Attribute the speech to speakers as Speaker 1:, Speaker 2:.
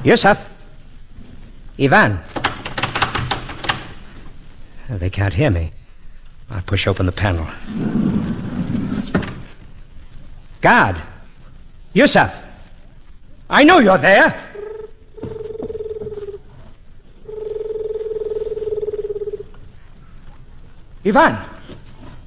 Speaker 1: Yusuf. Ivan. They can't hear me. I'll push open the panel. Guard. Yusuf. I know you're there. Ivan.